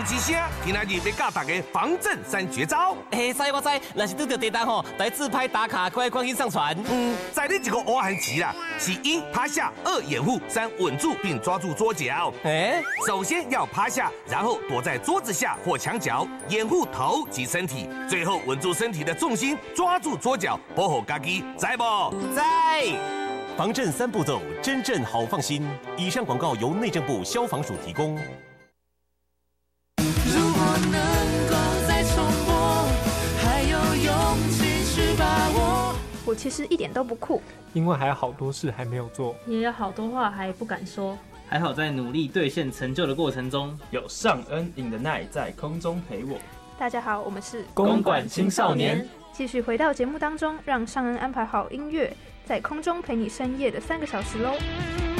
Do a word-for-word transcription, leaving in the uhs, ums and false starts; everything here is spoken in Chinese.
之声，今仔日要教大家防震三绝招。 哎，知我知，若是拄到地震吼，来自拍打卡，快快去上传。 嗯，在你这个挖痕期啦，是一趴下，二掩护，三稳住并抓住桌角。 哎， 首先要趴下，然后躲在桌子下或墙角，掩护头及身体，最后稳住身体的重心，抓住桌角，保护家己，知不？ 在。 防震三步骤，真正好放心。以上广告由内政部消防署提供。 如果能够再重播，还有勇气去把握。 我其实一点都不酷， 因为还有好多事还没有做， 也有好多话还不敢说。 还好在努力兑现成就的过程中， 有尚恩、尹的奈在空中陪我。 大家好，我们是公馆青少年。 继续回到节目当中，让尚恩安排好音乐，在空中陪你深夜的三个小时喽。